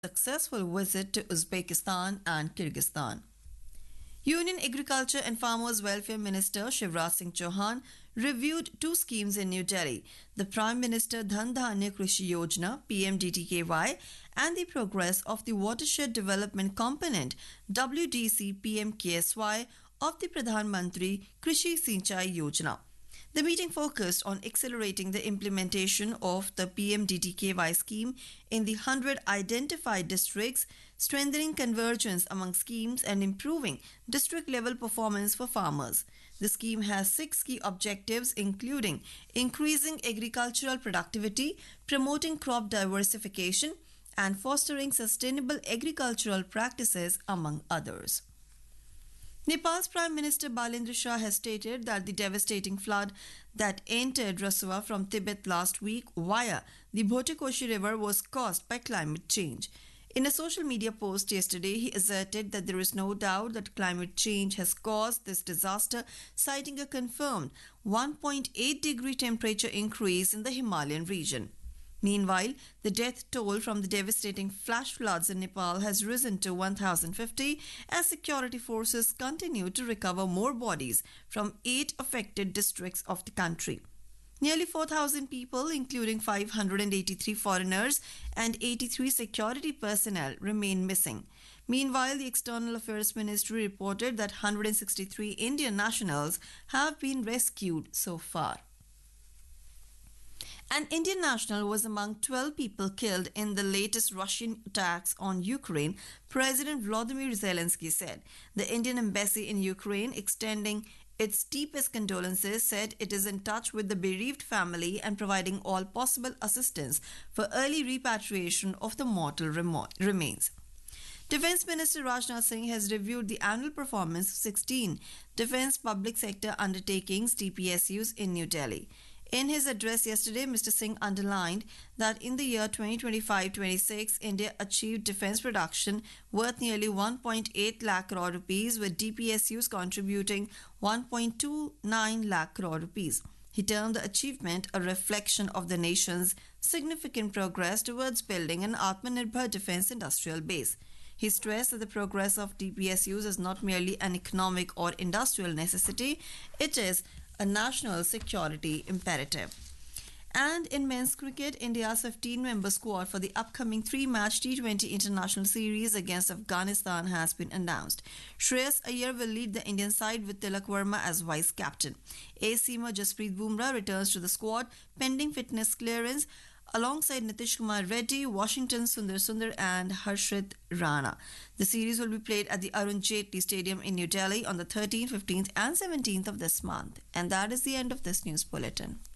successful visit to Uzbekistan and Kyrgyzstan. Union Agriculture and Farmers Welfare Minister Shivraj Singh Chauhan reviewed two schemes in New Delhi: the Prime Minister Dhan Dhanya Krishi Yojana (PMDTKY) and the progress of the Watershed Development Component (WDC PMKSY) of the Pradhan Mantri Krishi Sinchai Yojana. The meeting focused on accelerating the implementation of the PMDTKY scheme in the 100 identified districts, strengthening convergence among schemes and improving district-level performance for farmers. The scheme has 6 key objectives, including increasing agricultural productivity, promoting crop diversification, and fostering sustainable agricultural practices, among others. Nepal's Prime Minister Balendra Shah has stated that the devastating flood that entered Rasua from Tibet last week via the Bhotekoshi River was caused by climate change. In a social media post yesterday, he asserted that there is no doubt that climate change has caused this disaster, citing a confirmed 1.8-degree temperature increase in the Himalayan region. Meanwhile, the death toll from the devastating flash floods in Nepal has risen to 1,050 as security forces continue to recover more bodies from 8 affected districts of the country. Nearly 4,000 people, including 583 foreigners and 83 security personnel, remain missing. Meanwhile, the External Affairs Ministry reported that 163 Indian nationals have been rescued so far. An Indian national was among 12 people killed in the latest Russian attacks on Ukraine, President Volodymyr Zelensky said. The Indian embassy in Ukraine, extending its deepest condolences, said it is in touch with the bereaved family and providing all possible assistance for early repatriation of the mortal remains. Defence Minister Rajnath Singh has reviewed the annual performance of 16 defence public sector undertakings (DPSUs) in New Delhi. In his address yesterday, Mr. Singh underlined that in the year 2025-26, India achieved defence production worth nearly 1.8 lakh crore rupees, with DPSUs contributing 1.29 lakh crore rupees. He termed the achievement a reflection of the nation's significant progress towards building an Atmanirbhar defence industrial base. He stressed that the progress of DPSUs is not merely an economic or industrial necessity, it is a national security imperative. And in men's cricket, India's 15-member squad for the upcoming 3-match T20 international series against Afghanistan has been announced. Shreyas Iyer will lead the Indian side with Tilak Verma as vice-captain. Ace-seamer Jasprit Bumrah returns to the squad pending fitness clearance, alongside Nitish Kumar Reddy, Washington Sundar and Harshit Rana. The series will be played at the Arun Jaitley Stadium in New Delhi on the 13th, 15th and 17th of this month. And that is the end of this news bulletin.